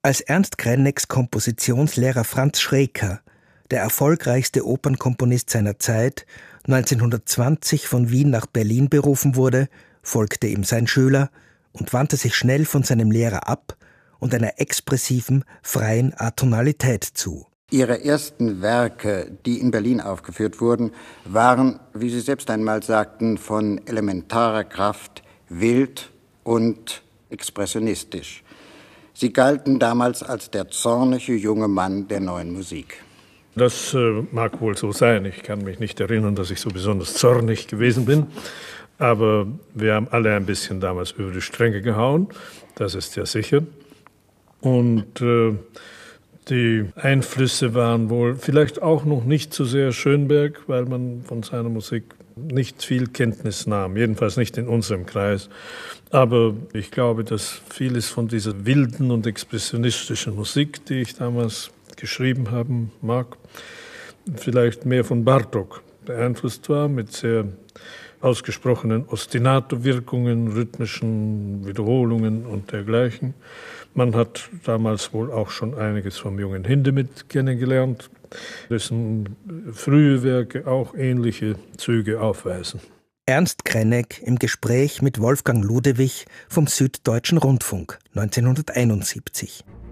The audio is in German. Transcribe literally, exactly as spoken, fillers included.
Als Ernst Kreneks Kompositionslehrer Franz Schreker, der erfolgreichste Opernkomponist seiner Zeit, neunzehnhundertzwanzig von Wien nach Berlin berufen wurde, folgte ihm sein Schüler und wandte sich schnell von seinem Lehrer ab und einer expressiven, freien Atonalität zu. Ihre ersten Werke, die in Berlin aufgeführt wurden, waren, wie Sie selbst einmal sagten, von elementarer Kraft, wild und expressionistisch. Sie galten damals als der zornige junge Mann der neuen Musik. Das äh, mag wohl so sein. Ich kann mich nicht erinnern, dass ich so besonders zornig gewesen bin. Aber wir haben alle ein bisschen damals über die Stränge gehauen. Das ist ja sicher. Und äh, die Einflüsse waren wohl vielleicht auch noch nicht so sehr Schönberg, weil man von seiner Musik nicht viel Kenntnis nahm. Jedenfalls nicht in unserem Kreis. Aber ich glaube, dass vieles von dieser wilden und expressionistischen Musik, die ich damals geschrieben haben mag, vielleicht mehr von Bartók beeinflusst war, mit sehr ausgesprochenen Ostinato-Wirkungen, rhythmischen Wiederholungen und dergleichen. Man hat damals wohl auch schon einiges vom jungen Hindemith kennengelernt, dessen frühe Werke auch ähnliche Züge aufweisen. Ernst Krenek im Gespräch mit Wolfgang Ludewig vom Süddeutschen Rundfunk neunzehnhunderteinundsiebzig.